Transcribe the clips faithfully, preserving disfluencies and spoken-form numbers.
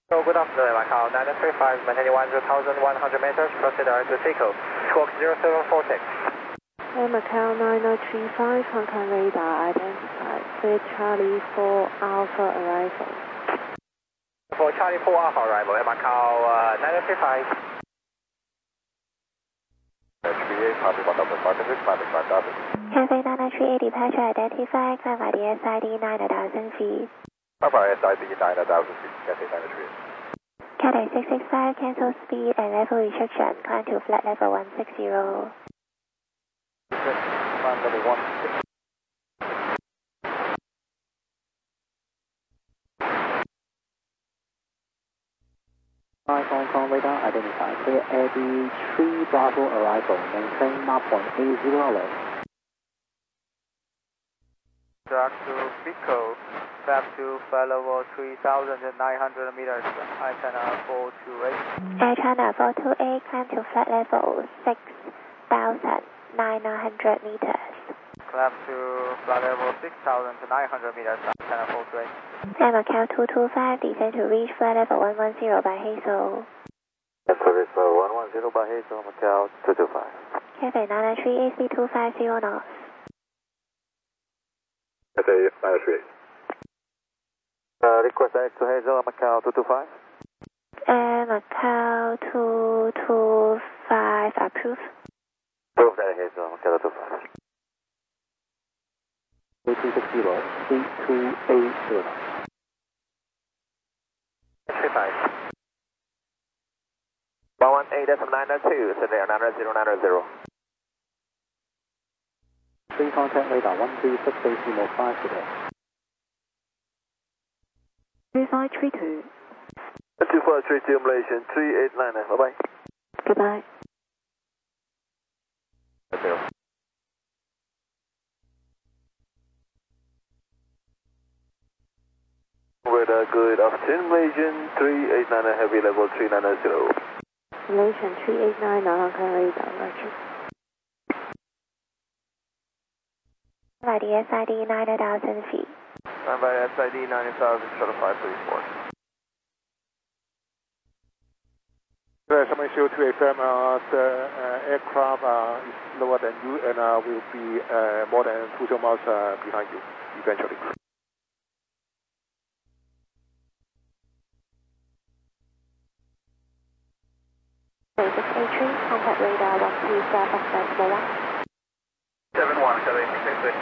So good afternoon, Macau nine three five, maintaining one thousand one hundred meters, proceed to Seiko, squawk zero seven four six. Air Macau nine nine three five, Hong Kong radar identified, clear Charlie four Alpha arrival. For Charlie four Alpha arrival, Air Macau uh, nine three five. Cathay nine three eight, departure identified, climb by the S I D nine thousand feet. Alpha S I D nine thousand feet, Cathay nine three eight. Cathay six six five, cancel speed and level restriction, climb to flat level one six zero. Climb level one six. Hong Kong radar identified, clear Air B three Bravo arrival, maintain Mach point eight zero alert. Track to Seiko, back to flight level three thousand nine hundred meters, Air China four two eight. Air China four two eight, climb to flight level six thousand nine hundred meters. Climb to flight level six thousand nine hundred meters, Air China four two eight. Air Macau two two five, descend to reach flight level one one zero by Hazel. Service one one zero by Hazel, Macau two two five. Cathay nine three eight, speed two five zero knots. Cathay nine three eight. Uh, request X to Hazel, Macau two two five. Air Macau two two five, approved. Proof that Hazel, Macau two two five. two two six zero, speed two eight zero. three five. one one eight nine two, so there nine zero nine zero. Free contact radar one three six decimal five today. three five three two. two five three two, Malaysian three eight nine, bye bye. Goodbye. Zero. Radar, good afternoon, Malaysian three eight nine, heavy level three nine zero. Malaysian three eight nine, Hong Kong radar, roger. By the S I D nine thousand feet. Climb by S I D nine thousand, shuttle five three four. Summary zero two F M, uh, the uh, aircraft uh, is lower than you and uh, will be uh, more than two hundred miles uh, behind you eventually. six eight three, contact radar one two seven, decimal one. seven one, Cathay six eight six.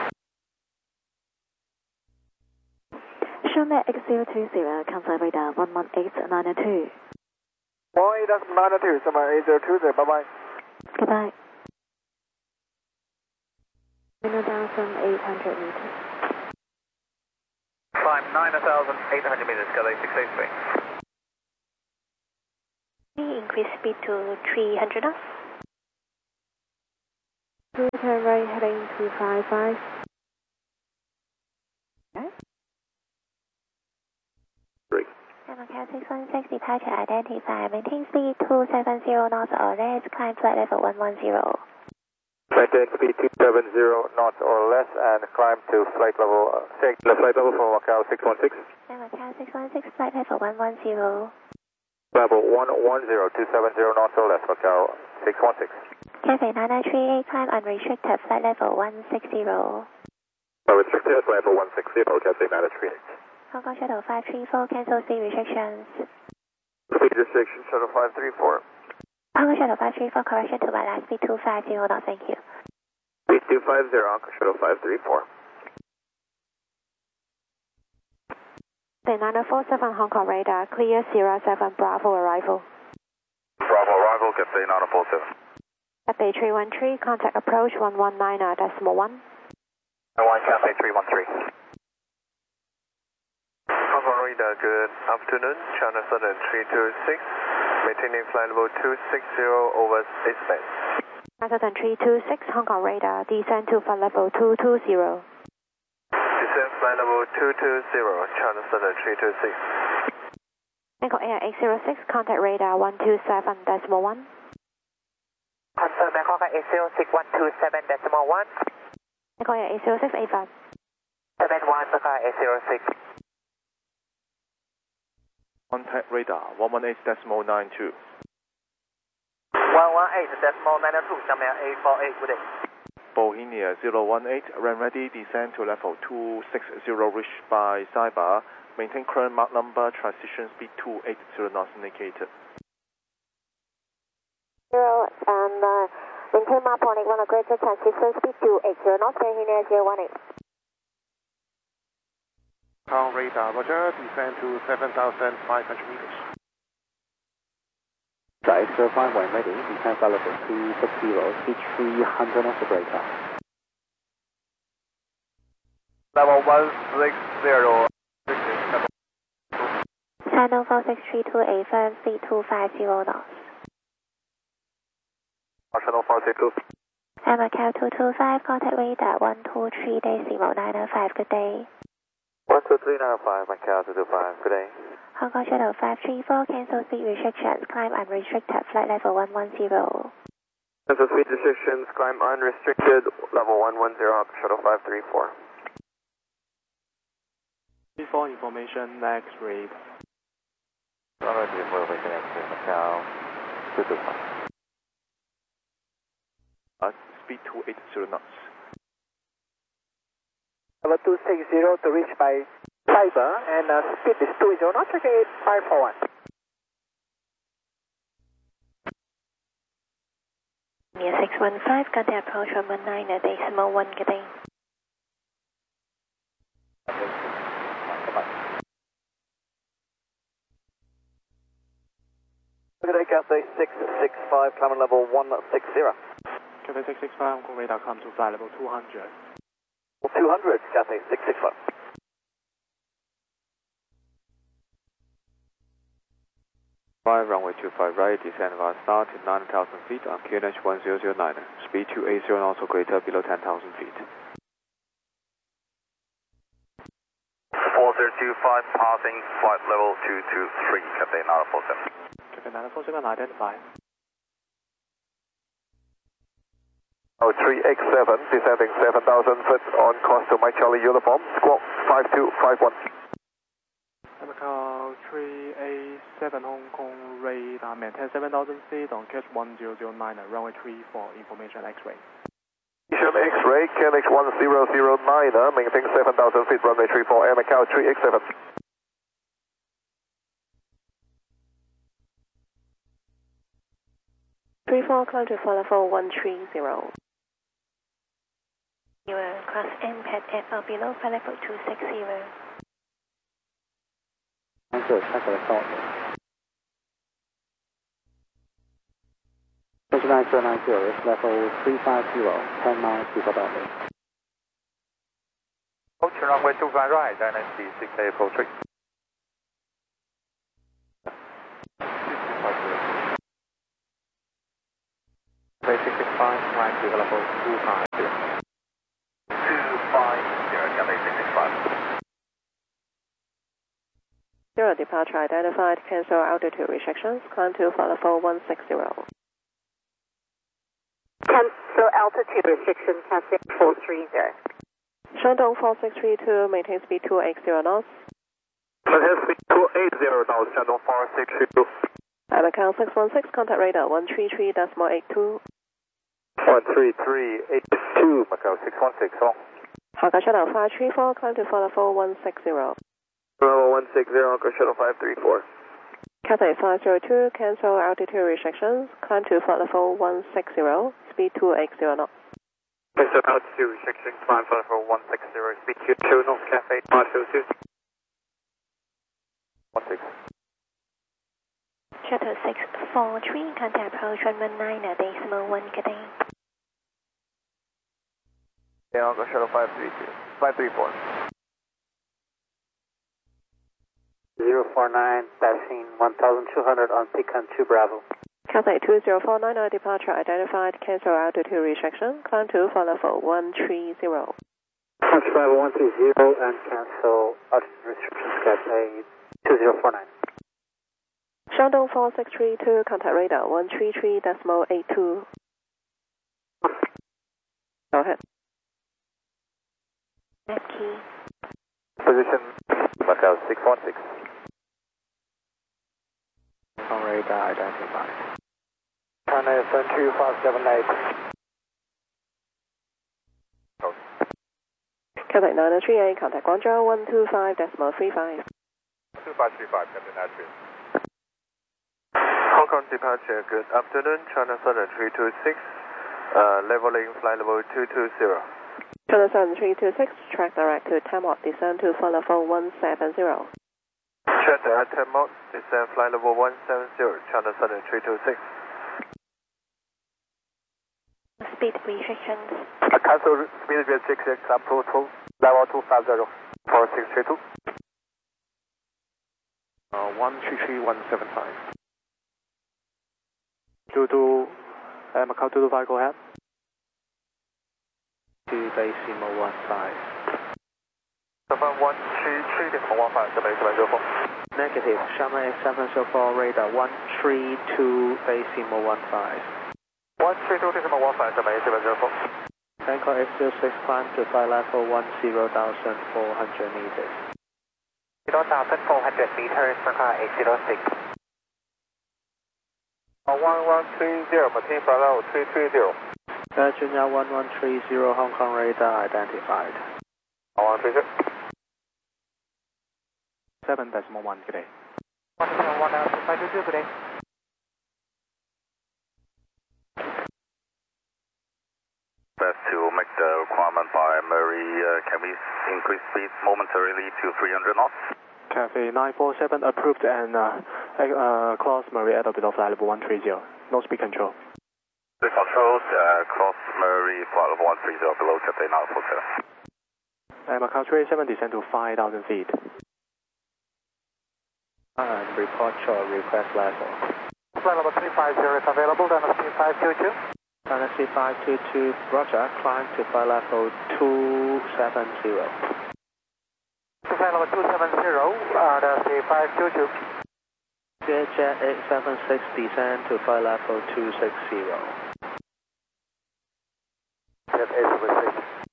Showmet X zero two zero, contact radar one one eight nine two. one eight nine two, Summary eight zero two zero, bye bye. Goodbye. nine thousand eight hundred meters. Climb nine thousand eight hundred meters, Cathay six eight three. Increase speed to three hundred knots. Two turn right heading two five five. Okay. Three. Air Macau six one six, departure identified, maintain speed two seven zero knots or less, climb flight level one one zero. Maintain speed two seven zero knots or less and climb to flight level uh, six. The flight level for Macau six one six. Air Macau six one six, flight level one one zero. Level one one zero, two seven zero knots or less, Macau six one six. Cathay nine three eight, climb unrestricted, flight level one six zero. Restricted level one six zero, Cathay nine three eight. Hong Kong Shuttle five three four, cancel speed restrictions. Speed restriction, Shuttle five three four. Hong Kong Shuttle five three four, correction to my last speed two five zero knots, thank you. Speed two five zero, Hong Kong Shuttle five three four. nine four seven, Hong Kong radar, clear Sierra seven Bravo arrival. Bravo arrival, Cathay nine four seven. Cathay three one three, contact approach one one nine decimal one. one Cathay three one three. Hong Kong radar, good afternoon, China Southern three two six, maintaining flight level two six zero over space. China Southern three two six, Hong Kong radar, descend to flight level two two zero. Descend flight level two two zero, China Southern three two six. Echo Air eight zero six, contact radar one two seven decimal one. Confirm Bangkok eight zero six one two seven decimal one. Echo Air eight zero six eight five. seven one Bangkok eight zero six. Contact radar one one eight decimal nine two. one one eight decimal nine two, 下面 A four eight, good day. Bohemia zero one eight, run ready, descend to level two six zero, reached by Cyber. Maintain current Mach number, transition speed two eight zero knots indicated. Zero and uh, maintain Mach point eight one, greater transition speed two eight zero knots, Bohemia zero one eight. Macau radar, Roger, descend to seven thousand five hundred meters. Right, zero five when ready, descend to level two six zero, speed three hundred knots operator. Level one six zero. Channel four six three two eight five, speed two five zero knots. Channel four six two. And Macau two two five, contact radar one two three decimal nine five, good day. one two three nine five, Macau two two five, good day. Hong Kong Shuttle five three four, cancel speed restrictions, climb unrestricted, flight level one one zero. Cancel speed restrictions, climb unrestricted, level one one zero, Shuttle five three four. For information, next rate. Alright, information, next rate, Macau two two five. Uh, speed two eight zero knots. Level two six zero to reach by Cyber, and uh, speed is two zero knots, okay, five four one. Near six one five, contact approach one one nine, decimal one, good day. Good day, Cathay six six five, climbing level one six zero. Cathay six six five, Hong Kong radar, come to flight level two hundred. two hundred, Cathay six six five. five, runway two five right, descend via start at nine thousand feet on Q N H one zero zero nine, speed two eight zero knots or greater below ten thousand feet. four zero two five, passing flight level two two three, Cathay nine four seven. Cathay nine four seven, identify. Oh, three X seven, descending seven thousand foot on course to Mike Charlie uniform, squawk five two five one. Macau three eight seven, Hong Kong radar, maintain seven thousand feet on catch one zero zero nine, runway three four, information X-ray. Information X-ray, K N H one zero zero nine, maintain seven thousand feet, runway three four, Air Macau three X seven. three four, climb to flight level one three zero. You are class M pad at or below flight level two six zero. Answer, check the result. nine zero nine zero, is level three five zero, ten miles before boundary. Approach runway two five right, Dynasty six eight four three. Cathay six six five, climb to level two five zero. two five zero, Cathay six six five. Zero departure identified, cancel altitude restrictions, climb to flight level one six zero. Cancel altitude restrictions, Cathay four three zero. Shandong four six three two, maintain speed two eight zero knots. Maintain speed two eight zero knots, channel four six two. At Macau six one six, contact radar one three three decimal eight two. one three three eight two, Macau six one six, long. Hong Kong Shuttle five three four, climb to flight level one six zero. Level one six zero, Hong Kong Shuttle five three four. Cathay five zero two, cancel altitude restrictions, climb to flight level one six zero, speed two eight zero knots. Cancel altitude restrictions, climb flight level one six zero, speed two two knots, Cathay five zero two. one six. Shuttle six four three, contact approach one one nine, decimal one, good day. Yeah, Hong Kong Shuttle five three two, five three four. zero four nine, passing one thousand two hundred on Pecan two Bravo. Cathay two zero four nine, departure identified, cancel altitude restriction, climb to flight level one three zero. Country level one three zero and cancel altitude restrictions, Cathay two zero four nine. Shandong four six three two, contact radar one three three decimal eight two. Go ahead. Position Macau six one six. radar identified. China S N two five seven eight. Cathay nine three eight, contact Guangzhou one two five decimal three five. two five three five, Captain Atri. Hong Kong departure, good afternoon, China Southern three two six, uh, leveling flight level two two zero. China Southern three two six, track direct to Tamot, descend to flight level one seven zero. Check the atom mode, descend flight level one seven zero, China Southern three two six. Speed restrictions. Uh, cancel speed restrictions up to two, level two five zero, four six three two. Uh, one three three one seven five. two two, uh, Macau two two five, go ahead. two decimal one five. Seven one three three decimal one five, seven seven zero four. Negative, Shanghai seven zero four radar one three two decimal one five. one three two decimal one five, seven seven zero four. Bangkok eight zero six, climb to flight level one zero thousand four hundred meters. zero thousand four hundred meters, Macau eight zero six. one one three zero, maintain flight level three three zero. Virginia one one three zero, Hong Kong radar identified. one one three zero. seven decimal one, good day. one seven one two five two two, good day. Best to make the requirement by Murray, uh, can we increase speed momentarily to three hundred knots? Cathay nine four seven approved and uh, uh, cross Murray at or below flight level one three zero. No speed control. The controls, uh, cross Murray, flight level one three zero below Cathay nine four seven. And Macau three eight seven descend to five thousand feet. And report your request level. Flight level three five zero is available, then speed five two two. Tennessee five two two, roger, climb to flight level two seven zero. Flight level two seven zero, uh, that's the five two two. Jet eight seven six, descend to flight level two six zero. Jet eight seven six.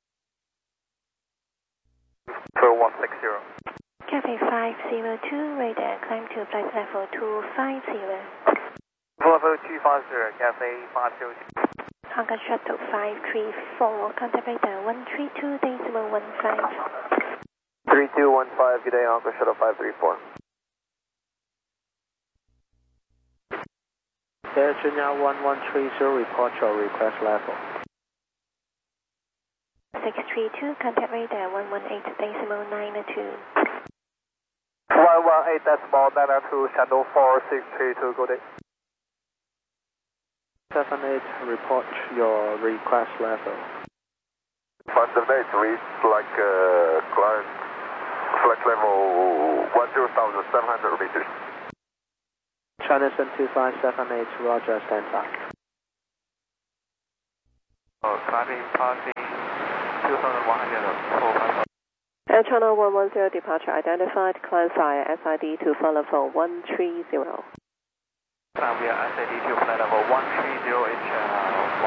four one six zero. Cathay five zero two, radar, climb to flight level two five zero. Level two five zero, Cathay five zero two. Hong Kong Shuttle five three four, contact radar one three two decimal one five. three two one five, good day, Hong Kong Shuttle five three four. Virginia one one three zero, report your request level. six three two, contact radar one one eight decimal nine two. one one eight decimal nine two, channel four six three two, good day. seven eight, report your request level. five seven eight, reach like uh, climb flight level one zero thousand seven hundred meters. China Sun two five seven eight, roger, stand by. Oh, climbing passing two thousand one hundred four. Air Channel one one zero, departure identified, climb via S I D to flight level one three zero. Climb via S I D to flight level one three zero H. Uh,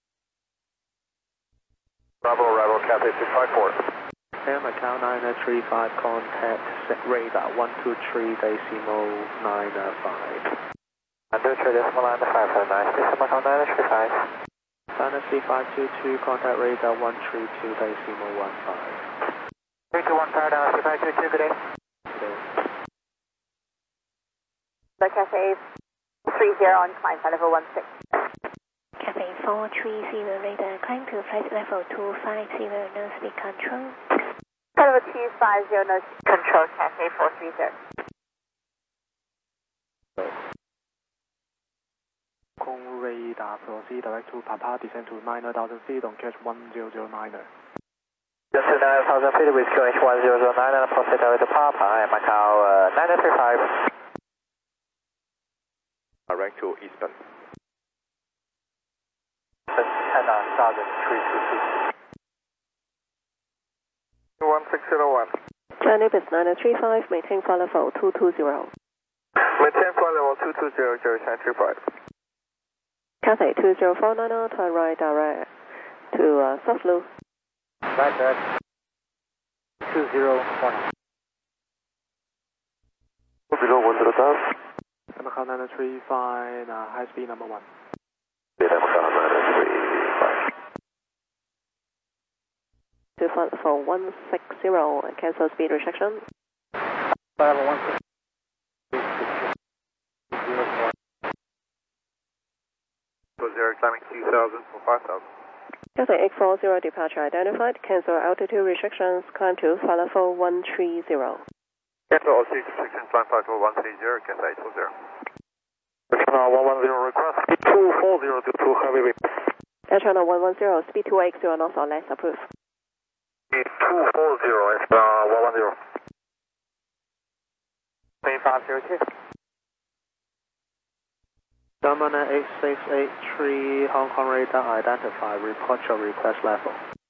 Bravo, Bravo, Cathay six five four. Air Macau nine three five, contact radar one two three decimal nine five. one two three decimal nine five, nine decimal nine three five. Tennessee five two two, contact radar one three two decimal one five. three two one five, Tennessee five two two, good day. The Cathay three zero on climb flight level one six. Cathay four three zero, radar, climb to flight level two five zero, no speed control. Flight level two five zero, no speed control, Cathay four three zero. Kong radar, proceed direct to Papa, descend to nine thousand feet on catch one zero zero nine. Just to nine thousand feet with Q H one zero zero nine and proceed direct to Papa and Macau uh, nine three five. Direct to Eastern. China Southern three two two. one six zero one. China Nibis nine three five, maintain flight level two two zero. Maintain flight level two two zero, zero nine three five. Cathay two zero four nine zero, turn right direct to uh, South Loop. Right direct. two zero one. Below one zero thousand. Macau Macau nine three five, uh, high speed number one. Lima Macau nine three five. To flight level one six zero, cancel speed restriction. Flight level one six zero. Zero, climbing two thousand for five thousand. Cathay eight four zero, departure identified, cancel altitude restrictions, climb to flight level one three zero. Cancel altitude restrictions, climb flight level one three zero, Cathay eight four zero. Channel one one zero, request speed two four zero to two heavy wind. Air Channel one one zero, speed two eight zero knots or less, approved. Speed two four zero, uh, one one zero. three five zero two. German eight six eight three, Hong Kong radar identified, report your request level.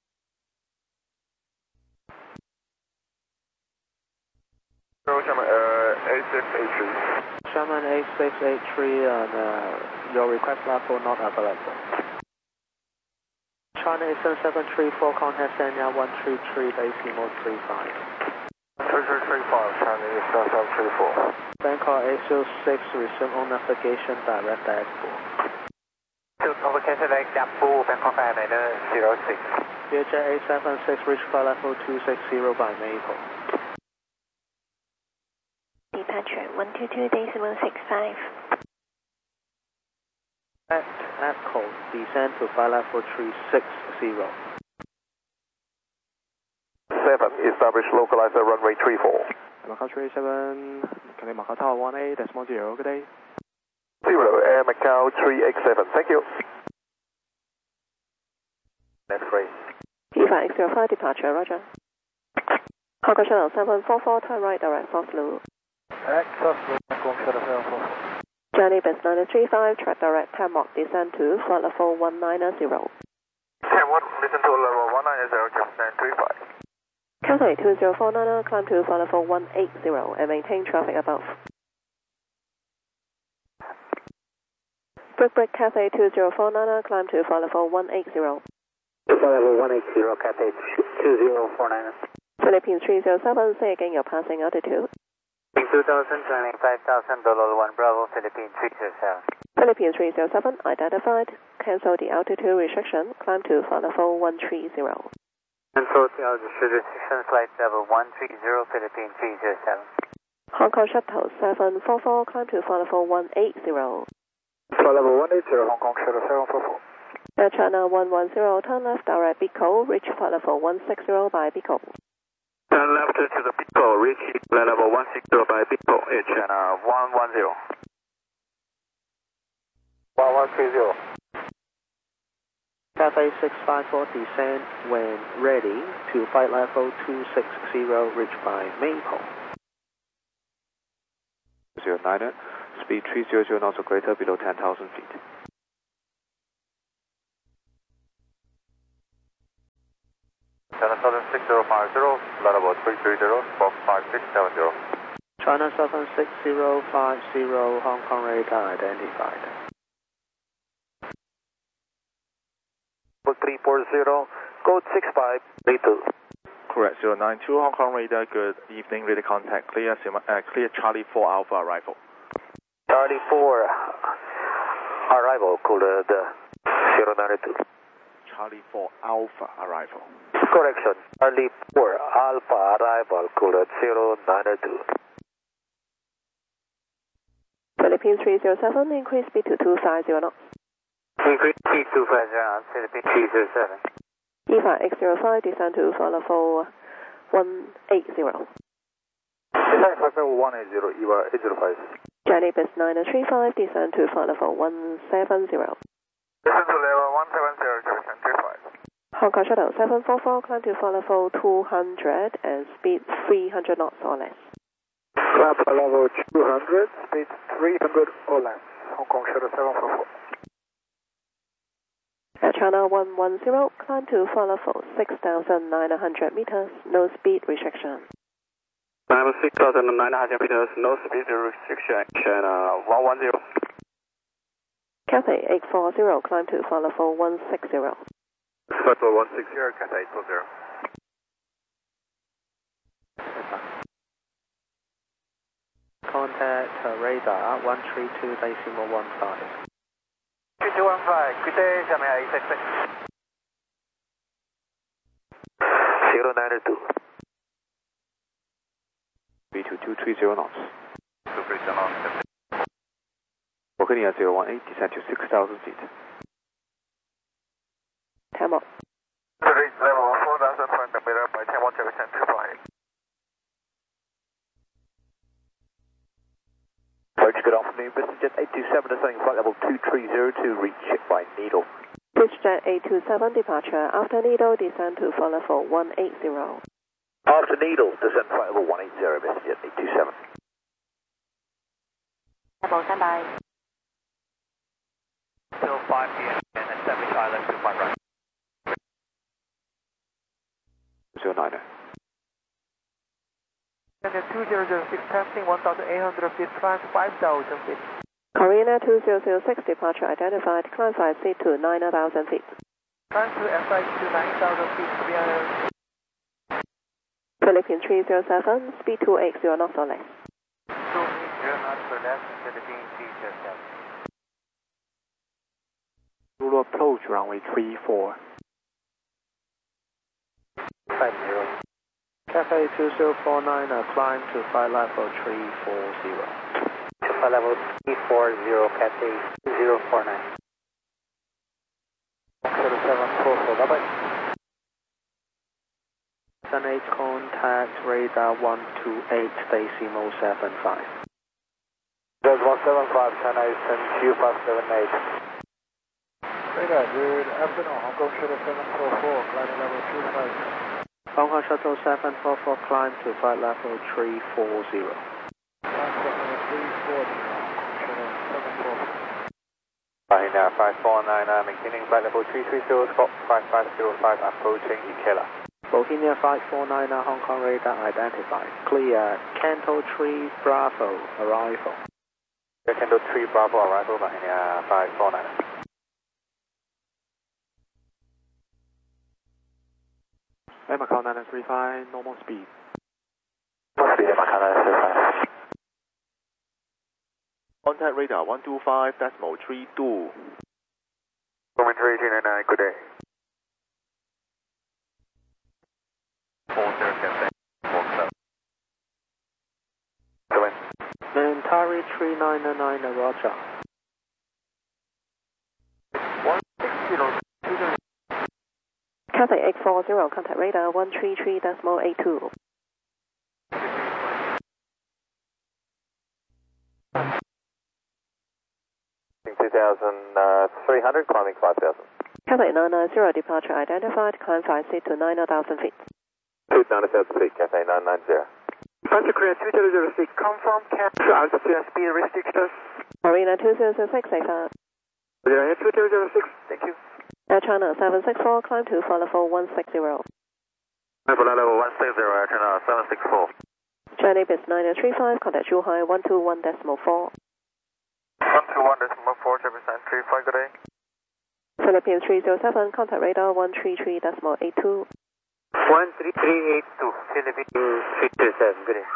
German uh, eight six eight three. German eight six eight three, and uh, your request level not available. China Eastern seven three four, contact Sanya one three three, base mode three five. three three three five, China Eastern seven three four. Bangkok eight zero six, resume on navigation, direct export. Convocation direct Apple, Bangkok Airliner zero six. V H A eight seven six, reach flight level two six zero by Maple. Departure one two two decimal six five. At Echo, descend to flight level three six zero. seven, establish localizer runway three four. Macau three seven, Cathay Macau Tower one eight, decimal zero, good day. Zero, Air Macau three eight seven, thank you. Next free. P five X zero five, departure, roger. Hong Kong Channel seven four four, turn right, direct South Lu. Direct South Lu, Hong Kong Channel seven four four. Journey Bus nine three five, track direct Tamok, descend to flight level one nine zero. ten one, listen to level one nine zero, nine three five. Cathay two zero four nine, climb to flight level one eight zero and maintain traffic above. Brick Brick Cathay two zero four nine, climb to flight level one eight zero. Flight level one eight zero, Cathay two zero four nine. Philippines three zero seven, say again your passing altitude. two thousand, turning five thousand, Dollar one Bravo, Philippines three zero seven. Philippines three zero seven, identified, cancel the altitude restriction, climb to flight level one three zero. Cancel the altitude restriction, flight level one three zero, Philippines three zero seven. Hong Kong Shuttle seven four four, climb to flight level one eight zero. Flight level one eight zero, Hong Kong Shuttle seven four four. Air China one one zero, turn left, direct Bicol, reach flight level one six zero by Bicol. Turn left to the Bicol, reach flight level one six zero by Bicol, Air China one one zero. one one three zero. Cathay six five four, descend when ready to flight level two six zero, reach by Maple. zero nine, speed three hundred knots or greater below ten thousand feet. China Southern six zero five zero, flight level three three zero, Fox five six seven zero. China seven six zero five zero, Hong Kong radar identified. three four zero, code six five three two. Correct, zero nine two, Hong Kong radar, good evening, radio contact, clear, uh, clear Charlie four Alpha arrival. Charlie four, arrival, cooler the zero nine two. Charlie four Alpha arrival. Correction, Charlie four Alpha arrival, cooler zero nine two. Philippines three zero seven, increase speed to two five zero knots. Increase speed two five zero knots, Philippines three zero seven. E five X zero five, descend to flight level one eight zero. Descend flight level one eight zero, E V A eight zero five. Journey Bus nine three five, descend to flight level one seven zero. Descend to level one seven zero, descend three five. Hong Kong Shuttle seven four four, climb to flight level two hundred and speed three hundred knots or less. Climb to level two hundred, speed three hundred or less. Hong Kong Shuttle seven four four. Air China one one zero, climb to flight level six thousand nine hundred meters, no speed restriction. Climb six thousand nine hundred meters, no speed restriction, China one one zero. Cathay eight four zero, climb to flight level one six zero. Flight level one six zero, Cathay eight four zero. contact uh, radar one three two decimal one started. three two one five, good day, 下面I six six. zero nine two. B two two three zero knots. two three zero knots. Volcania zero one eight, descend to six thousand feet. Tammo. Reach level four thousand five hundred meter by ten one percent two five. Approach, good afternoon, VistaJet eight two seven descending flight level two three zero to reach by Needle. VistaJet eight two seven departure after Needle descend to flight level one eight zero. After Needle, descend flight level one eight zero, VistaJet eight two seven. Level standby. Till five P M and establish island to my right. zero nine. two zero zero six passing one thousand eight hundred feet, climb five thousand feet. Korean two zero zero six departure identified, climb five seat to nine thousand feet. Climb to F I to nine thousand feet, three hundred. Philippine three zero seven, speed two eight zero knots or less. two eight zero knots or less, Philippine three zero seven. Zulu approach runway three four. five zero. Cafe two zero four nine, uh, climb to flight level three four zero. To flight level three four zero, Cafe two zero four nine. zero seven four four, bye bye. Sun eight contact radar one two eight decimal seven five. There's one seven five, China Eastern two five seven eight. Radar, good afternoon, Hong Kong Shuttle seven four four, climbing level two five. Hong Kong Shuttle seven four four, climb to flight level three four zero. three four zero, Shuttle seven four four. Bahina five four nine, uh, maintaining flight level three three zero, Scott five five zero five, approaching Ikela. Bohemia five four nine, uh, Hong Kong radar identified. Clear, Canto three Bravo, arrival. Canto three Bravo, arrival, Bahina five four nine. Air Macau nine three five, normal speed. Normal speed, Air Macau nine three five. Contact radar one two five decimal three two. Commentary eighteen nine, good day. four zero Cafe, four seven. Seven. Mentari three nine nine, Roger. one six zero, two zero. Cathay eight four zero, contact radar one three three decimal eight two. two thousand three hundred, climbing five thousand. Cathay nine nine zero departure identified, climb five seat to nine thousand feet. Two nine thousand feet, Cathay nine nine zero. Santa Korea two zero zero six, confirm cancel altitude and speed restrictions. Marina two zero zero six, AFAR. two zero zero six, thank you. Air China seven six four, climb to flight level one six zero. Flight level one six zero, Air China seven six four. Chinese Biz nine three five, contact Zhuhai one two one decimal four. one two one decimal four, percent three five, good day. Philippine three zero seven, contact radar one three three decimal eight two. one three three eight two, Philippine three zero seven, good day.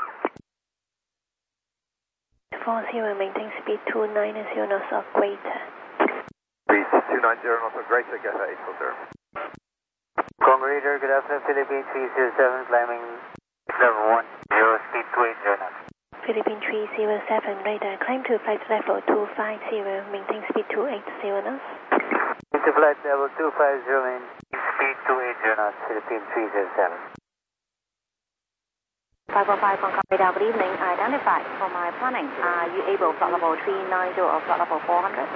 four zero, maintain speed two nine zero knots or greater. Speed two nine zero knots or greater, Cathay eight four zero. Congrader, good afternoon, Philippine three zero seven, climbing level one zero, speed two eight zero knots. Philippine three zero seven, radar, climb to flight level two five zero, maintain speed two eight zero knots. Into flight level two five zero, maintain speed two eight zero knots, Philippine three zero seven. five one five, Hong Kong radar, good evening, identified. For my planning, are you able flight level three nine zero or flight level four hundred?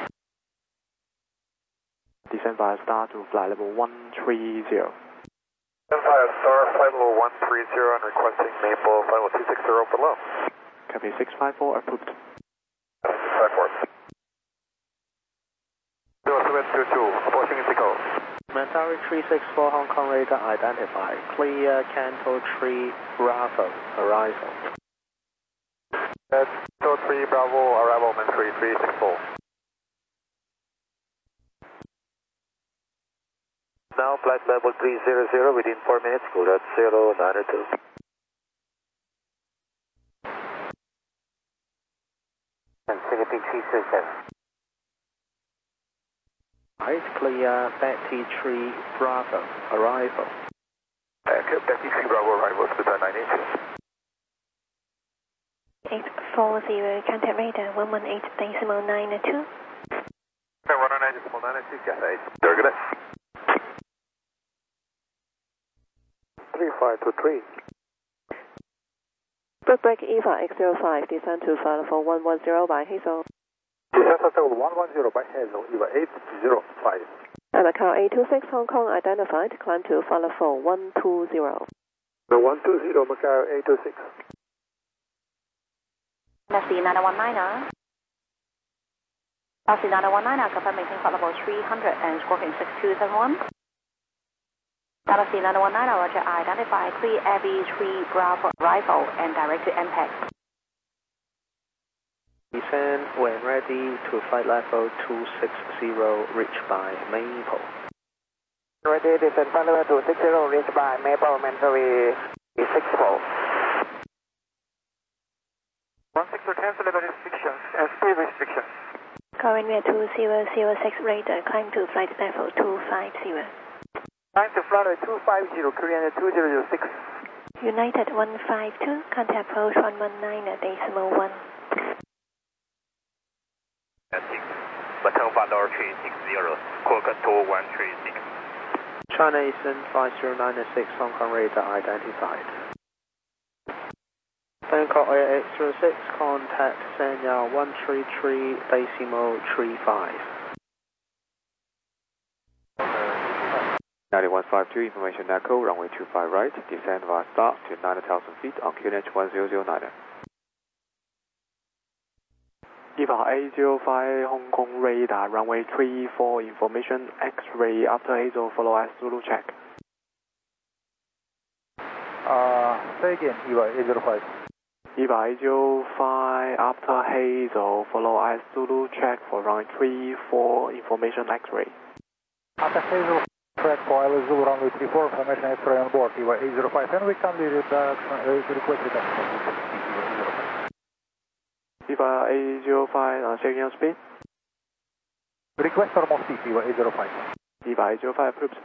Descend by star to flight level one three zero. Empire Star, flight level one three zero and requesting Maple, flight level two six zero below. Copy six five four, approved. six five four. zero seven two two, approaching Ichigo. Mentari three six four, Hong Kong radar identified. Clear, Canto three Bravo, arrival. Canto three Bravo, arrival, Mentari three six four. Now flight level three zero zero, within four minutes, go at zero nine two. speed three two seven. Right, clear Betty three Bravo, arrival. Uh, clear Betty three Bravo, arrival, speed nine eight two. eight four zero, contact radar one one eight decimal nine two. Okay, one one eight decimal nine two, gas eight. Very good. three five two three. Break break Eva X zero five, descend to flight level one one zero by Hazel. Descend to level one one zero by Hazel, Eva eight zero five. And Macau eight two six Hong Kong identified, climb to flight level one two zero. The one two zero, Macau eight two six. F C nine one nine er. F C nine one nine er, confirm maintain flight level three hundred and squawking six two seven one. F C nine one nine er, roger, identify, clear Air B three Bravo arrival and direct to impact. Descend when ready to flight level two six zero, reach by Maple. Ready, descend flight level two six zero, reach by Maple, Mentary six four. one six zero, cancel level restrictions and speed restrictions. Current via two zero zero six radar, climb to flight level two five zero. Climb to flight level two five zero, Korean two zero zero six. United one five two, contact approach one one nine decimal one. Baton Fador three six zero, Quokka two one three six. China Eastern five zero nine six, Hong Kong radar identified. Bangkok Air eight zero six, contact Sanya one three three decimal three five. ninety-one five two, information echo, runway two five right, descend via start to nine thousand feet on Q N H one zero zero nine. Eva eight zero five Hong Kong radar, runway three four, information X-ray after Hazel, follow as Zulu check. Uh, say again, Eva eight zero five. Eva eight zero five after Hazel, follow as Zulu check for runway three four, information X-ray. After Hazel, track for L Zulu runway three four, information X-ray on board, Eva eight zero five, and we can be reduction, uh, request reduction. Eva eight zero five, uh, checking on speed. Request normal speed, Eva eight zero five. Eva eight zero five approved.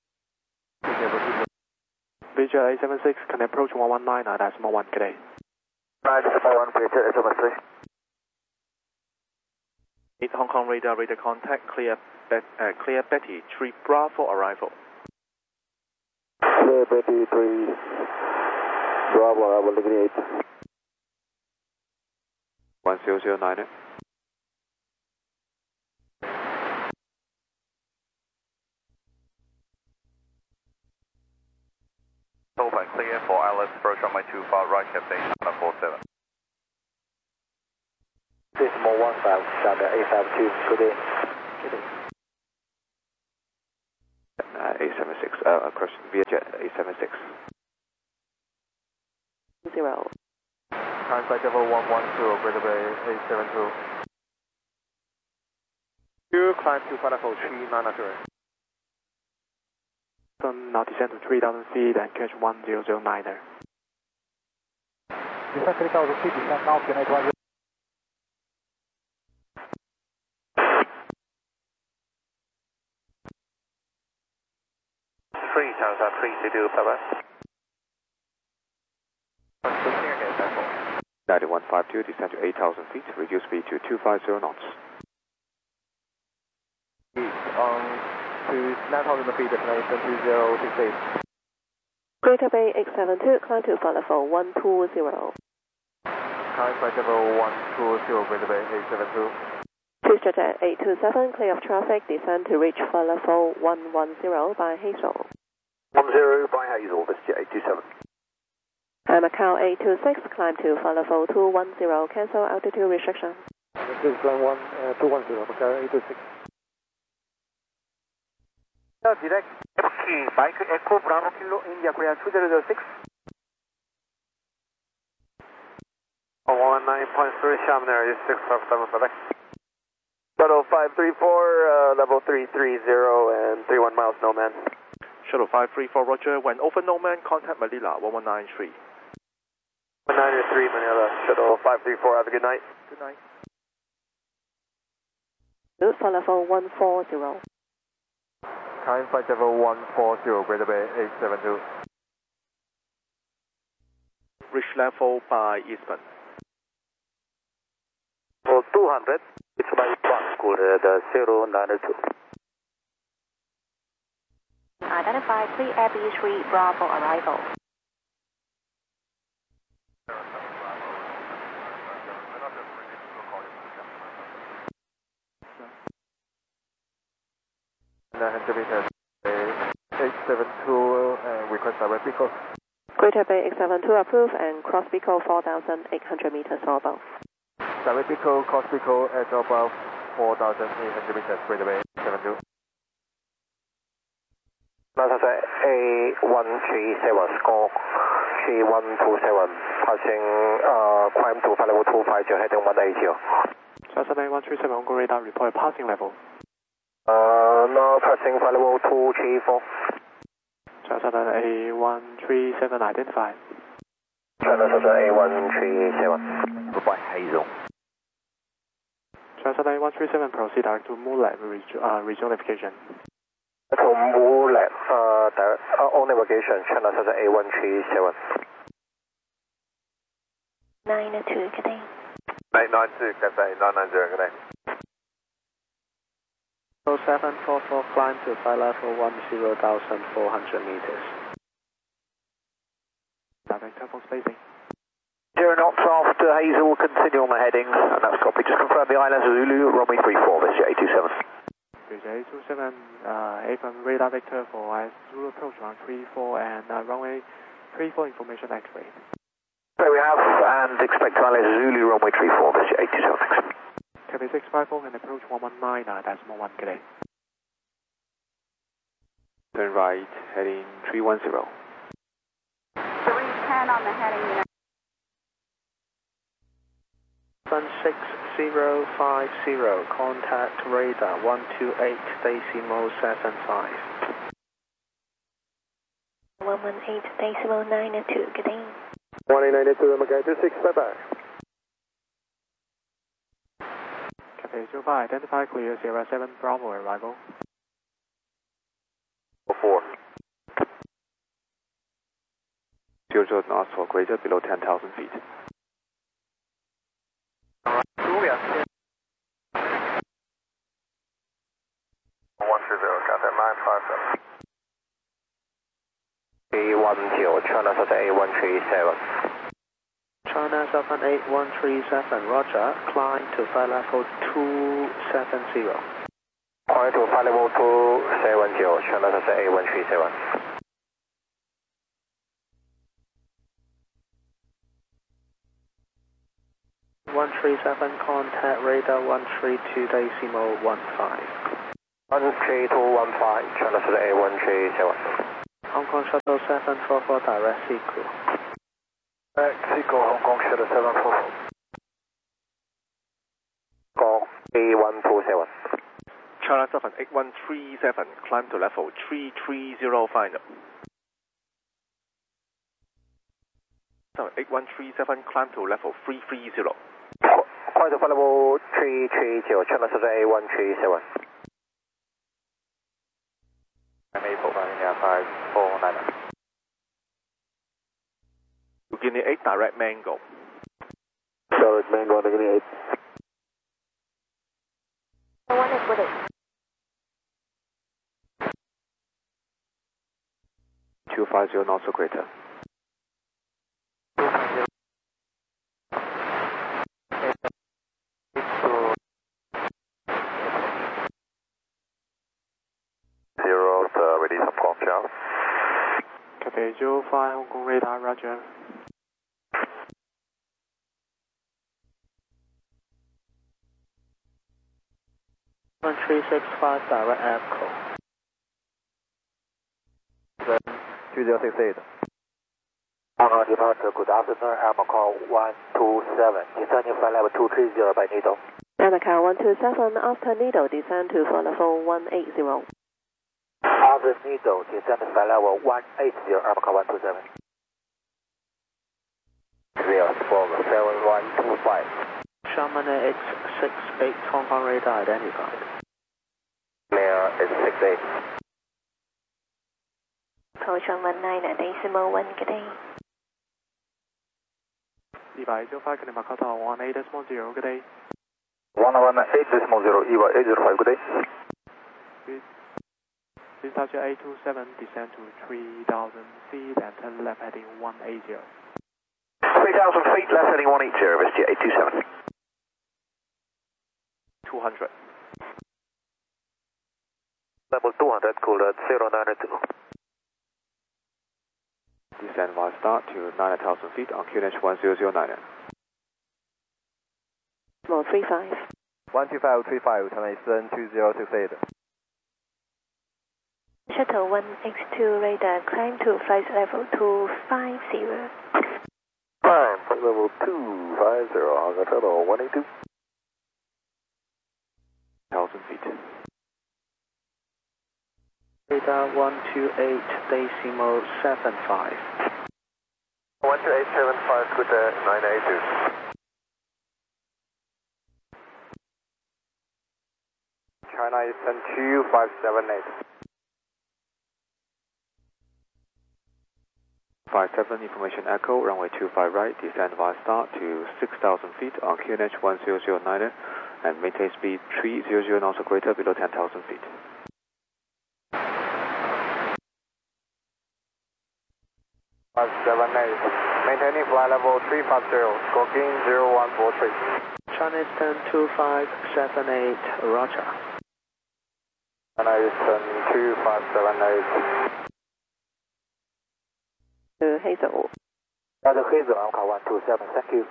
Visual eight seven six, can approach one one nine, uh, decimal one, good day. Right, decimal one, Visual eight seven six. eight Hong Kong radar, radar contact, clear, Bet, uh, clear Betty three Bravo arrival. Clear Betty three Bravo arrival, degree eight. one zero zero nine. Open clear for I L S, approach runway two five right, Captain nine four seven. Decimal one five, Delta eight five two, good day. Good day. Uh, eight seven six, uh, across via jet eight seven six. Zero. Time flight level one one zero, Greater Bay eight seven two. You climb to flight level three nine zero. Now descend to three thousand feet and catch one zero zero nine er. Descend three thousand feet, descend now, Q N H one zero. three thousand three to do, Papa. ninety-one five two, descend to eight thousand feet, reduce speed to two five zero knots. On to nine thousand feet, destination two zero six eight. Greater Bay X seven two, climb to flight level one two zero. Time flight level one two zero, Greater Bay eight seven two. Twister Jet eight two seven, clear of traffic, descend to reach flight level one one zero by Hazel. one zero by Hazel, this jet eight two seven. And Macau eight two six, climb to flight level two one zero, cancel altitude restriction. This is climb one, uh, two one zero, Macau eight two six. Now direct F K, Bike Echo Bravo Kilo India, Korea two zero zero six. one nine point three, Shaman area six five seven, select. Shuttle five three four, uh, level three three zero and three one miles, no man. Shuttle five three four, roger. When over no man, contact Manila one one nine three. one nine three Manila, Shuttle five three four, have a good night. Good night. for level one four zero. Climb flight level one four zero, Greater Bay eight seven two. Reach level by Eastbourne. For two hundred, it's by one, good, uh, zero nine two. Identify clear Air B three Bravo arrival. nine hundred meters, eight seven two, uh, request direct vehicle. Greater Bay eight seven two approved and cross vehicle four thousand eight hundred meters or above. Direct vehicle, cross vehicle at above four thousand eight hundred meters, Greater Bay eight seven two. That's A one three seven, score three one two seven, passing, uh, climb to flight level two five zero, heading one eight zero. Cessna A one three seven, Hong Kong radar, report passing level. Uh, now passing flight level two three four. Cessna A one three seven, identify. Cessna A one three seven. Goodbye, Hazel. Cessna A one three seven, proceed direct to Mulet, uh, regional navigation. To Mulet, uh, direct, uh, on navigation, China A one three seven. nine two, good day. nine nine two, good day, nine nine zero, good day. So seven four four, climb to flight level one zero thousand four hundred meters. Direct telephone spacing. Zero knots after Hazel, continue on the headings, and that's copy. Just confirm the islands of Zulu, runway three four, this is eight two seven. eight two seven, uh, A from radar vector for I Zulu approach around three four and uh, runway three four information X-ray. There we have, and expect islands of Zulu, runway three four, this is eight two seven, thanks. Copy six five four and approach one one nine, uh, decimal one, good day. Turn right, heading three one zero. three ten on the heading, you know. One six zero five zero, contact radar one two eight, decimal seven five. one one eight, decimal nine two, good day. one eight nine two, Mega two six, bye bye. Cafe zero five, identify clear Sierra seven Bravo arrival. four. zero zero knots for greater below ten thousand feet. one two zero, got that nine five seven. A one zero, China A one three seven. China seven eight one three seven, roger, climb to flight level two seven zero. Climb to flight level two seven zero, China A one three seven. one three seven, contact radar one three two, decimal one five. one three two one five, China A one three seven. Hong Kong Shuttle seven four four, direct sequel. Direct sequel, Hong Kong Shuttle seven four four. Go A one two seven. China seven eight one three seven, climb to level three three zero final. eight one three seven, climb to level three three zero. Climb to level three three zero, China A one three seven. Maple, five four nine. Guinea eight, direct Mango. Direct Mango, Guinea eight. one is with it. two five zero knots or greater. Zero, uh, ready some clock job. Cafe zero five, Hong Kong radar, roger. one three six five, direct Airco. two zero six eight. Uh, departure, good afternoon, Amacau one two seven. Descending flight level two three zero by Needle. Amacau one two seven, after Needle, descend to flight level one eight zero. After Needle, descending flight level one eight zero, Amacau one two seven. Zero, four, seven one two five. Sharman X six eight, Hong Kong radar identified. day. Approach one one nine decimal one, good day. 二百九five Kennedy Macau one eight decimal zero, good day. one one eight decimal zero, E Y eight zero five, good day. Please touch eight two seven, descend to three thousand feet and turn left heading one eighty. three thousand feet, left heading one eighty, V S G eight two seven. two hundred. Level two hundred, cool at zero nine two. Descend via start to nine thousand feet on Q N H one zero zero nine. Small three five. one two five three five, China Eastern two zero six eight. Shuttle one X two radar, climb to flight level two five zero. Climb, flight level two five zero, Hong Kong Shuttle one eight two. one thousand feet. Radar one two eight decimal seven five. one two eight seven five, good day, nine eight two. China Eastern two five seven eight. five seven, information echo, runway two five right, descend via start to six thousand feet on Q N H one zero zero nine and maintain speed three hundred knots or greater below ten thousand feet. five seven eight, maintaining flight level three five zero, stroking zero one four three. China Eastern two five seven eight, Roger. China Eastern two five seven eight. To Hazel. Roger, Hazel, I'm call one two seven, thank you.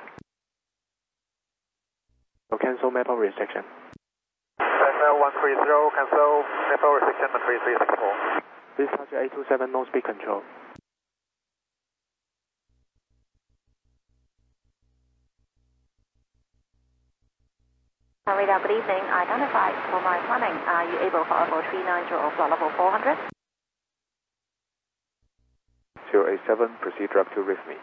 So cancel map restriction. Cessna one three zero, cancel map restriction three three six four. Please touch eight two seven, no speed control. Radar, good evening. Identified for my planning. Are you able for level three nine zero, flight level four hundred? zero eight seven, proceed direct to reef me.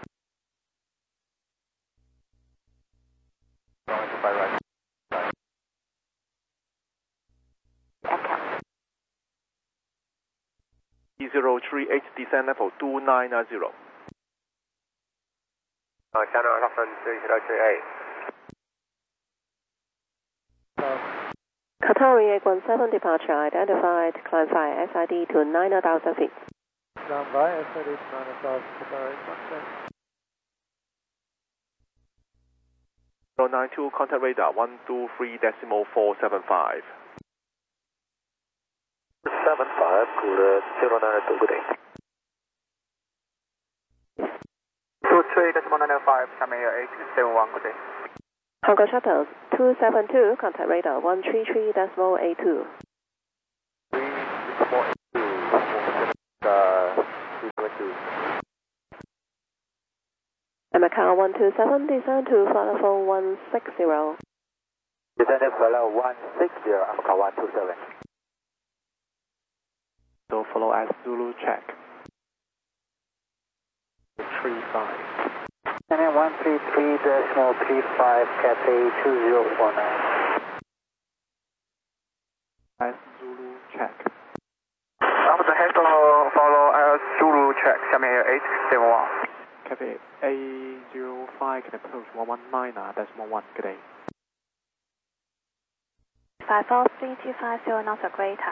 E zero three eight, descend level two nine zero. Uh, China Eastern two zero three eight. Qatari eight one seven departure identified, climb via S I D to nine thousand feet. Climb via S I D to nine thousand, Qatar eight one seven. zero nine two, contact radar one two three decimal four seven five. seven five, cool at zero nine two, good day. two three decimal nine five, China eight seven one, good day. Hong Kong Shuttles two seven two, contact radar one three three decimal eight two. three decimal eight two, uh, two seven two. And Macau one two seven, descend to flight level one six zero. Descend to flight level one six zero, I'm call one two seven. So follow as Zulu check. three five. And then one three three decimal three five, Cathay two zero four nine. As Zulu check. I'm the head follow, follow as Zulu check, Xiamen here eight seven one. Cathay A zero five can approach one one nine decimal one, good day. five four three two five zero knots or greater.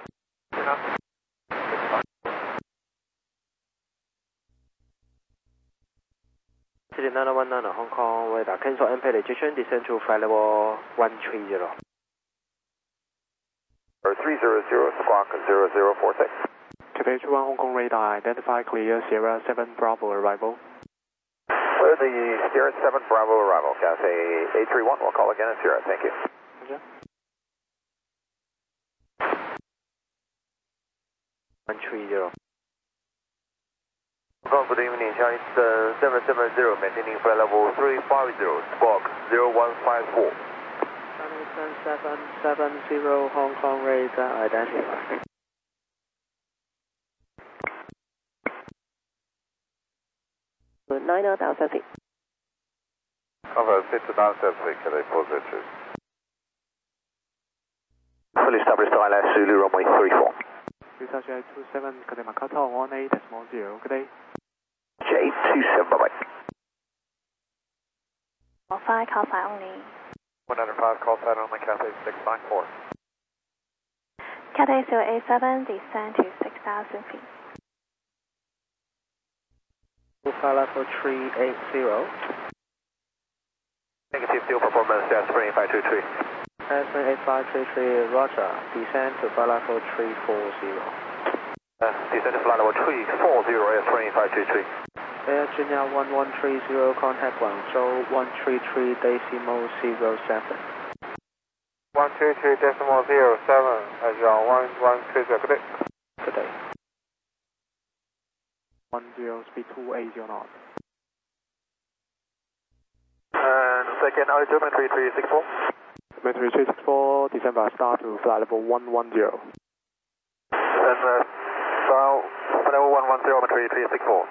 City nine one nine, Hong Kong radar, cancel M P registration, descend to flight level one three zero. Or three zero zero, squawk zero zero four six. Cathay two one Hong Kong radar, identify clear Sierra seven Bravo arrival. Clear the Sierra seven Bravo arrival, Cathay eight three one, we'll call again at Sierra, thank you. Roger. one three zero. Good evening, Chinese uh, seven seven zero, maintaining flight level three five zero, squawk zero one five four. Chinese seven seven zero, Hong Kong radar, identified. nine thousand feet. Cover six thousand feet, can I pose it to? fully established I L S Zulu runway three four. Research eight two seven, Cathay Macau Tower one eight decimal zero, good day. eight two seven, bye bye. Call five, call five only. one oh five, call sign only, Cathay six nine four. Cathay zero eight seven, descend to six thousand feet. Flight level three eight zero. Negative fuel performance, S three eight five two three. S three eight five three three, roger. Descend to flight level three four zero. Uh, descend to flight level three four zero, S three eight five two three. Air Virginia one one three zero, contact Guangzhou one three three decimal zero seven. one three three decimal zero seven, Azure one one three zero, good day. Good day. one zero, speed two eighty knots. And second altitude, three three six four. three three six four, descend by star to flight level one one zero. And uh, so, flight level one one zero, three three six four.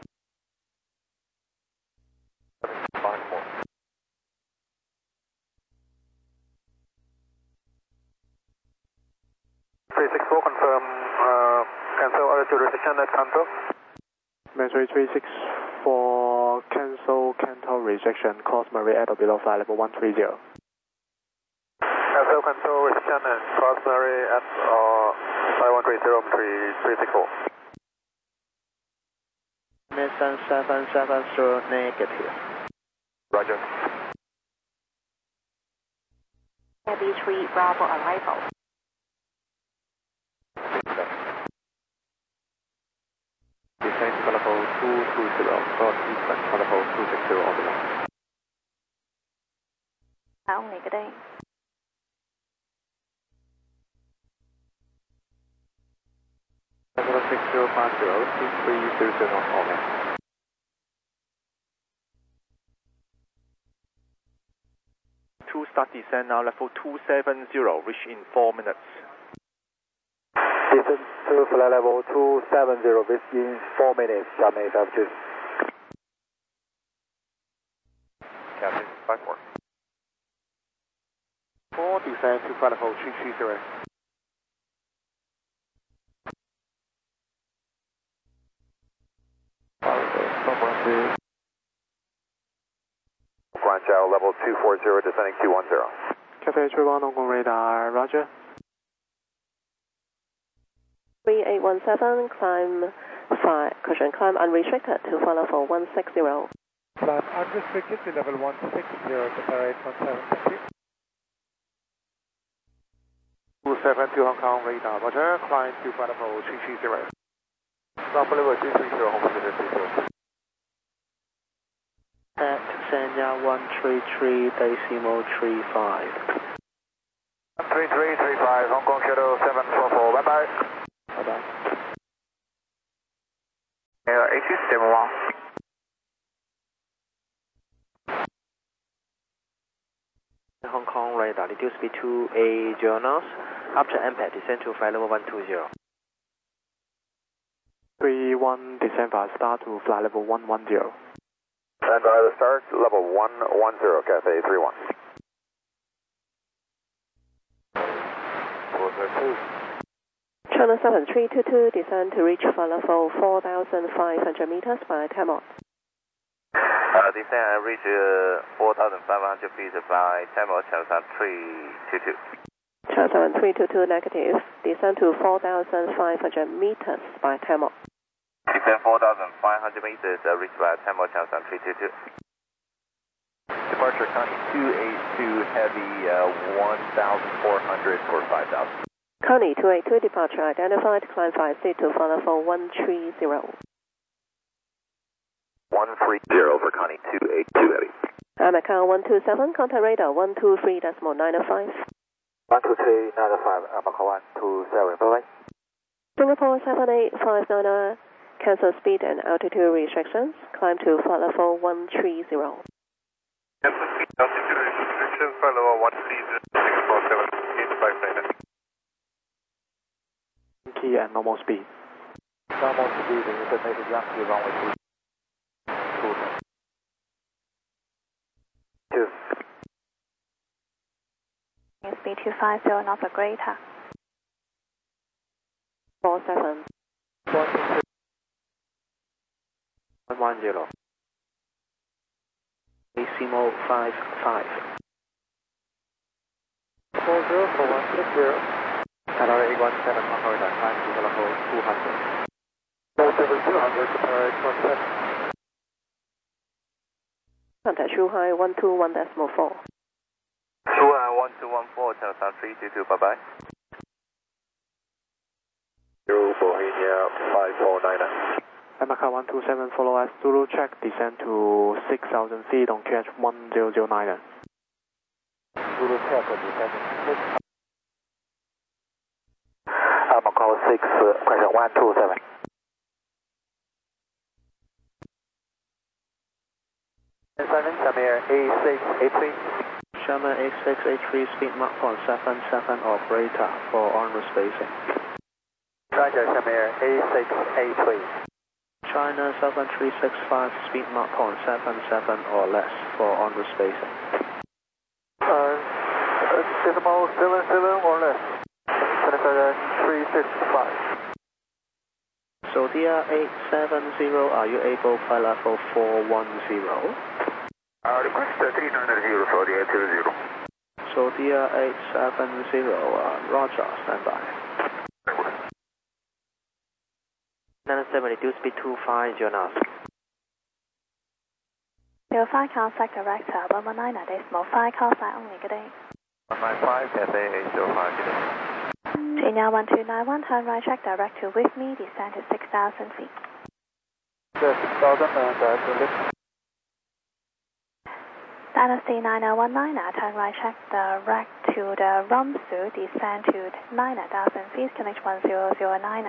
three six four, confirm, uh, cancel altitude restriction at Kanto. three three six four, cancel Kanto rejection, course Marie at or below flight level one three zero. Cancel control restriction and cross Mary at uh, five one three zero, three three six four. Nissan seven seven zero, negative. Roger. Heavy three Bravo arrival. Descend to level two two zero, cross eastern to level two six zero or below. Only, good day. Level six zero five zero, speed three zero zero knots only. Two start descend now, level two seven zero, reach in four minutes. Descend to flight level two seven zero, in four minutes, Xiaomei five two. Captain five four. four, descend to flight level three three zero. Guangzhou level two four zero, descending two one zero. Cathay three one, Hong Kong radar, roger. three eight one seven, climb five, cushion climb unrestricted to follow for one six zero. Climb unrestricted to level one six zero, Qatar eight one seven, thank you. two seven to Hong Kong radar, roger, climb to flight level three three zero. Level level three three zero, Hong Kong three three zero. At Sanya one three three decimal three five. three three three five, Hong Kong Shadow seven four four, bye bye. Bye bye. Air eight two seven one. Hong Kong radar, reduce speed to eighty knots. After impact, descend to flight level one two zero. three one, descend by star to flight level one one zero. And by the start, level one one zero, Cathay three one. China seven three two two, descend to reach flight level four thousand five hundred meters by Tamil. Uh, descend and reach uh, four thousand five hundred feet by Tamil China three two two. China seven three two two, negative, descend to four thousand five hundred meters by Tamil. Descend four thousand five hundred meters, uh, reach by Tamil China three two two. Departure Connie two eight two, heavy uh, one thousand four hundred for five thousand. Connie two eight two, departure identified, climb five C to follow for one three zero. one three zero for Connie two eight two, heavy. I'm Macau one two seven, contact radar one two three decimal nine five. one two three nine five, uh, Macau one two seven, bye bye. Singapore seven eight five nine nine, cancel speed and altitude restrictions, climb to flight level one three zero. Cancel speed, altitude restrictions, flight level one three zero, Singapore seven eight five nine nine. Key and normal speed. Normal speed, and you can make it exactly runway two. Two. Speed two five zero knots or greater. four seven. one one zero. Decimo five five. four zero four one six zero. Canada eight one seven, Hong Kong radar, climb to level two hundred. four seven two hundred, Canada eight one seven. Contact Shuhai one two one decimal four. Shuhai one two one four, Telesat three two two, bye bye. Zero Bohemia five four nine nine. America one two seven, follow us, Zulu check, descend to six thousand feet on Q H one zero zero nine. Zulu check, descend to six. I'm on call six, uh, question one two seven. seven, Shamir A six eight three. Shamir A six eight three, speed Mach point seven seven, operator for onward spacing. Roger, Shamir A six eight three. China seven three six five, speed Mach point seven seven or less for onward spacing. Uh, decimal seven seven or less. seven three six five. Zodiac eight seven zero, are you able to fly level four one zero? Uh, request uh, three nine zero, Zodiac two zero. Zodiac eight seven zero, uh, Roger, stand by. nine seventy-two, speed two five zero knots. zero five contact director, one one nine decimal five, call sign only, good day. one nine five, Cathay eight zero five, good day. Genia one two nine one, turn right check direct to with me, descend to six thousand feet. Yes, six thousand and uh, to lift. Dynasty nine zero one nine, turn right check direct to the Rumsu, descend to nine thousand feet, connect one zero zero nine.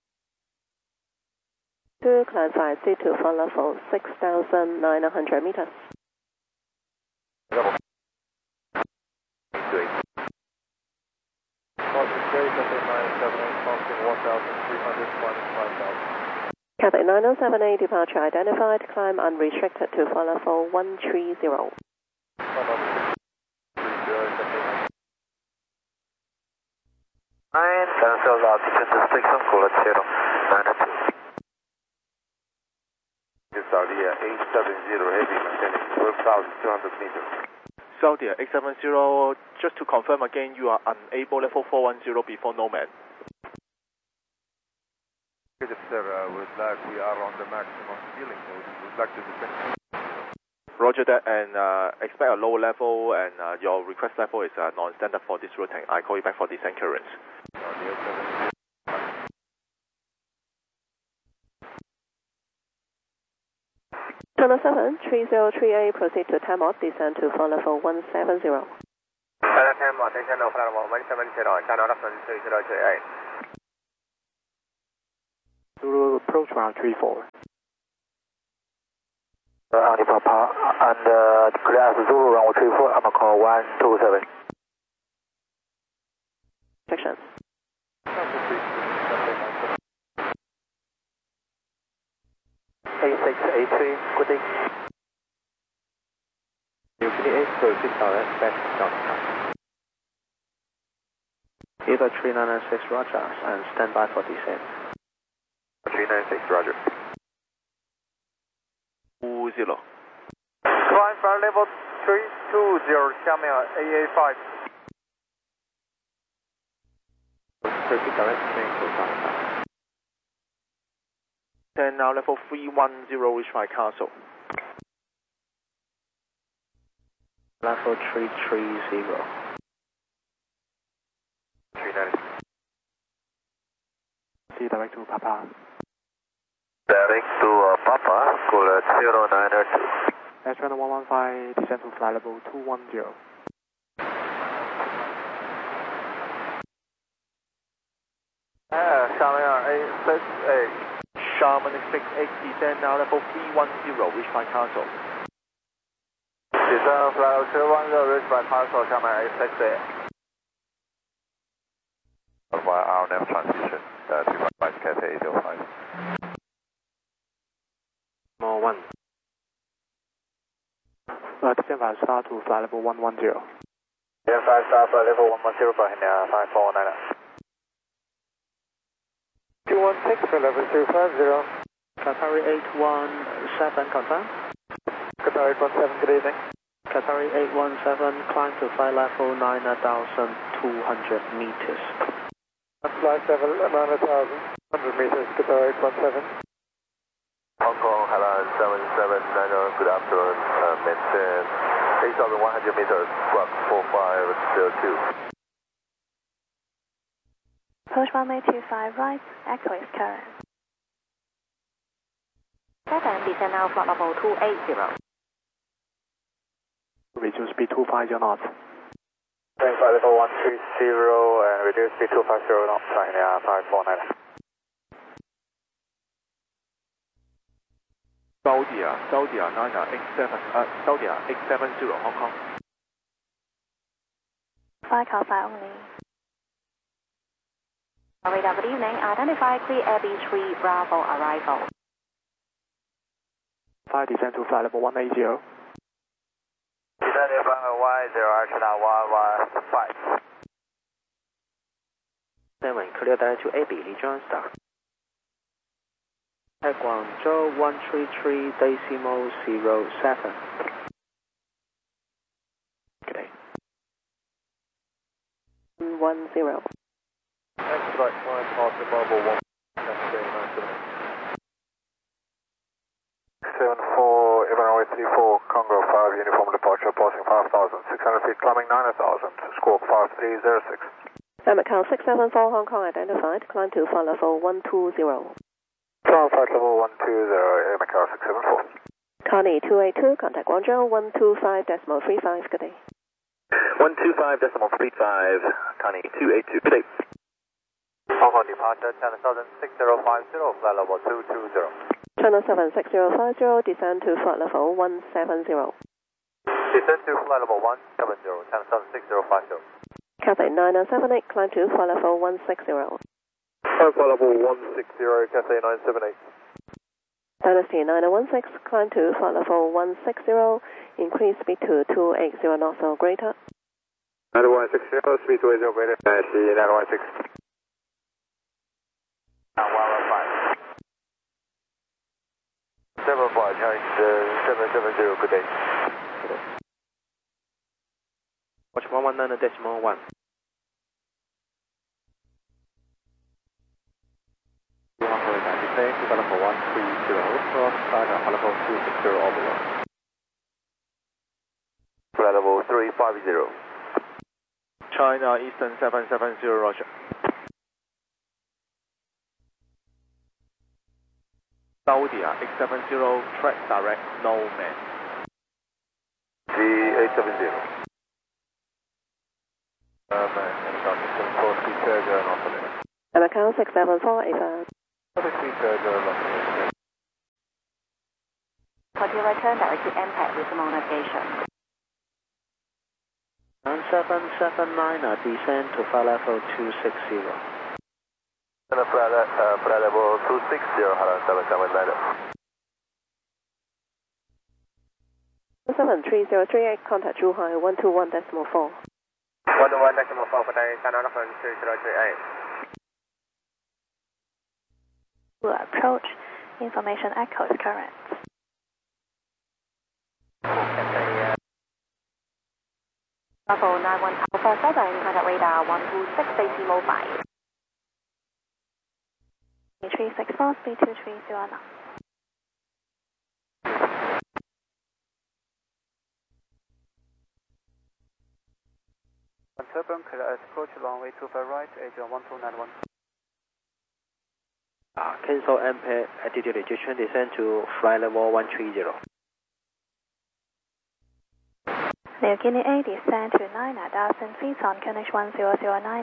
To climb five C two for level six thousand nine hundred meters. Cathay nine oh seven eight, departure identified, climb unrestricted to for level one three zero. Nine, cancel altitude to six on coolant zero, nine two. Zodiac eight seven zero, heavy maintaining twelve thousand two hundred meters. Zodiac eight seven zero, just to confirm again, you are unable level four one zero before Nomad. Sir, uh, would like, we are on the maximum ceiling, so we would like to descend. Roger that, and uh, expect a low level, and uh, your request level is uh, non-standard for this routing. I call you back for descent clearance. Channel seven, three zero three eight, proceed to Tamot, descend to for level one seven zero. Channel Tamot, descend to for level one seven zero, channel reference three zero three eight. Zulu approach round three four. Uh, Andy Papa, and uh, clear Zulu runway three four, I'm on call one two seven. Section. A six eight three, good day. U K eight, proceed direct, back down. Eva three nine nine six, Roger, and stand by for descent. three nine six, Roger. two zero. Climb for level three two zero, Xiamen A A five. Proceed direct, change to down. Then now level three one zero, reach my castle. Level three three zero. three nine. See direct to Papa. Direct to uh, Papa, coolant zero nine two. H one one one five, descend to flight level two one zero. Uh, Xiamen A six eight. Sharman six eight, descend now level three one zero, reach my castle. Descend flight level three one zero, reach my castle, Xiamen A six eight. Via our nav transition, uh, three one five, Cathay eight zero five. More one. Uh, descend via star to flight level one one zero. five stop level one one zero for India five four nine. two one six for level two five zero. Qatari eight one seven, confirm. Qatar eight one seven, good evening. Qatari eight one seven, climb to flight level nine thousand two hundred meters. Flight level nine thousand two hundred meters, Qatar eight one seven. Hong Kong, Halan seven seven nine zero, good afternoon, uh, maintain eight thousand one hundred meters, squawk four five zero two. Approach runway two five right, echo is current. seven, descend now flight level two eight zero. Reduce speed two five zero knots. Flight level one three zero and reduce speed two five zero knots, India five four nine. Saudia, Saudia Niner X seven, uh, Saudia X seven zero Hong Kong. Flight call sign only. Radar, good evening. Identify clear Air B three Bravo arrival. Fire descend to flight level one eighty. Descend to flight one zero, Archana one one five. seven, clear direct to A B, Lijiang Star. At Guangzhou one three three decimal zero seven. Good day. one zero. Expedite climb past the Bravo one, Cafe nine seven eight. seven four, Ivan runway three four, Congo five, uniform departure, passing five thousand, six hundred feet, climbing nine thousand, squawk five three zero six. Macau six seven four, Hong Kong identified, climb to flight level one two zero. Climb flight level one two zero, Macau six seven four. Connie two eight two, contact Guangzhou one two five decimal three five, good day. one two five decimal three five, Connie two eight two, good day. Hong Kong departure, ten thousand six zero five zero, flight level two two zero. Channel seven six zero five zero, descend to flight level one seven zero. Descend to flight level one seven zero, ten thousand six zero five zero. Cathay nine nine seven eight, climb to flight level one six zero. Flight level one six zero, Cathay nine seven eight. Dynasty nine one six, climb to flight level one six zero, increase speed to two eight zero knots or greater. nine one six zero, speed two eight zero greater, Dynasty nine one six. one one five. seven four, Charlie seven seven zero, good day. Watch one one nine decimal one. two hundred ninety-six, level one three zero, cross China, level two six zero overall. Flight level three five zero. China Eastern seven seven zero, Roger. Saudia X seven zero, track direct, no man. G eight seven zero. Uh, man, seven four, speed Sergio, not for minute. Macau six seven four, Ava. Speed Sergio, not for minute. Continue return direct to M P A C with remote navigation. nine seven seven nine, descend to flight level two six zero. And flight, uh, flight level two six zero, Halan seven seven nine. seven three zero three eight, contact Zhuhai one two one decimal four. one two one decimal four, Cathay China three zero three eight. Will approach, information echo is current. Level nine one Alpha seven, contact radar one two six decimal five. three six four, speed two three zero knots. Turbine, clear as approach runway two five right, Asia one two nine one. Uh, cancel M P A C attitude rejection, descend to flight level one three zero. New Guinea A, descend to nine thousand feet on K N H one zero zero nine.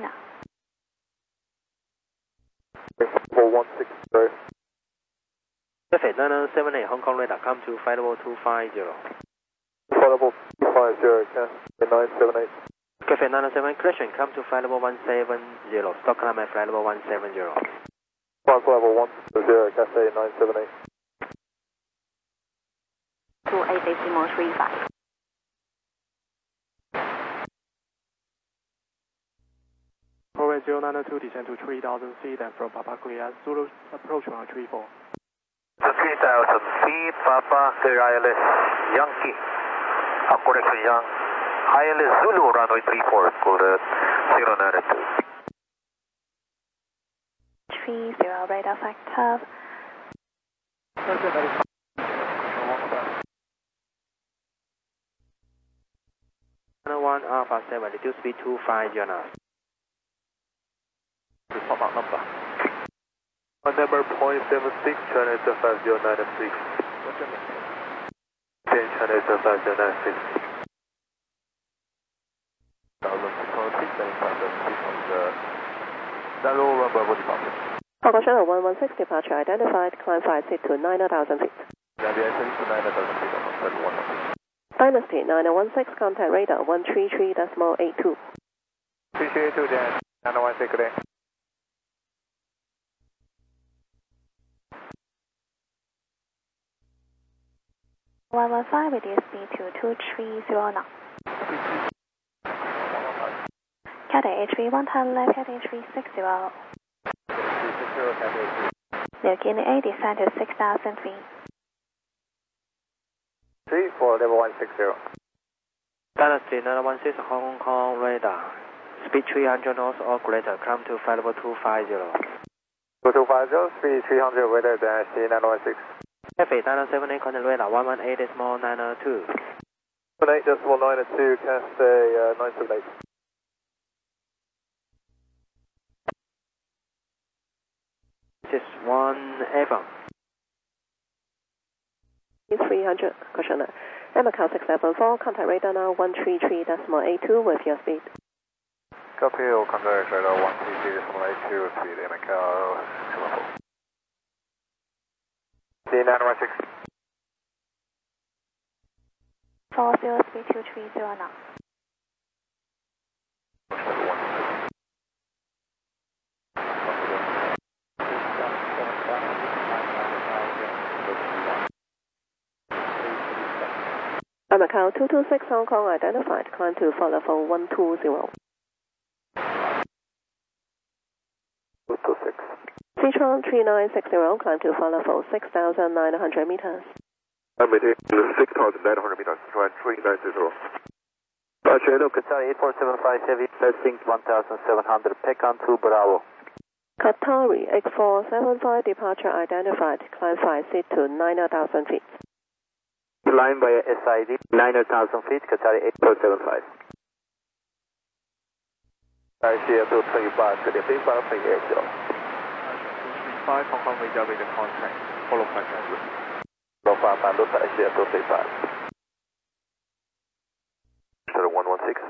Level one six zero. Cafe nine seven eight, Hong Kong radar, come to flight level two five zero. Flight level two five zero, Cathay nine seven eight. Cafe nine seven, correction, come to flight level one seven zero. Stock climb at flight level one seven zero. Flight level one zero, Cathay nine seven eight. two eight decimal three five. runway zero nine two, descend to three thousand feet, and from Papa clear, Zulu approach runway three four. three thousand feet, Papa, clear I L S, Yankee, uh, correction, Yang, I L S Zulu, runway three four, call it zero nine two. three zero, radar factor. one Alpha seven, reduce speed two five knots. Report mark number. On number point seven six, China is five zero nine six. ten, China is five zero nine six. Fogo Channel one one six, departure identified, climb five seat to nine thousand feet. Dynasty nine one six, contact radar one three three point eight two. three three two, then nine one six, then. one one five, reduce speed to two three zero knots. Cathay H V one ten left, heading three six zero. New Guinea eight, descend to six thousand feet. three four, level one six zero. Dynasty nine one six, Hong Kong radar. Speed three hundred knots or greater, climb to flight level two five zero. two two five zero, speed three hundred, weather Dynasty nine one six. Cafe nine seven eight, contact radar one one eight decimal nine two. one eight decimal nine two, Cathay uh, nine seven eight. This is one Avon. three hundred, Koshana. Macau six seven four, contact radar now one three three point eight two with your speed. Copy, all contact radar one three three point eight two with speed, Macau six seven four. D nine one six. four zero, speed two three zero knots. Macau two two six, Hong Kong identified, climb to flight level one two zero. two two six. Citron three nine six zero, climb to flight level six thousand nine hundred meters. I'm at six thousand nine hundred meters, try three nine zero. Roger, look, Qatari eight four seven five heavy, passing one thousand seven hundred, Pecan two Bravo. Qatari eight four seven five, departure identified, climb five seat to nine thousand feet. Line by S I D, nine thousand feet, Qatari eight four seven five. I see a two three five, two three five, three eight zero. five, Hong Kong radar with the contact, follow flight transit. Follow five, five, look, I see a two three five. Shuttle one one six.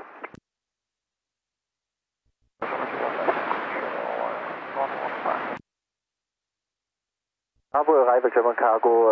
Bravo, arrival German cargo.